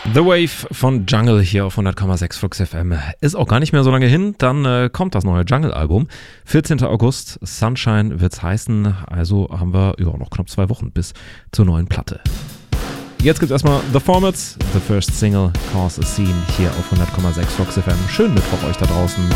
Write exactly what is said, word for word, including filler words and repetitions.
The Wave von Jungle hier auf hundert Komma sechs Flux F M. Ist auch gar nicht mehr so lange hin, dann äh, kommt das neue Jungle-Album. vierzehnter August, Sunshine wird's heißen, also haben wir ja noch knapp zwei Wochen bis zur neuen Platte. Jetzt gibt's erstmal The Formats, The First Single, Cause a Scene hier auf hundert Komma sechs Flux F M. Schönen Mittwoch euch da draußen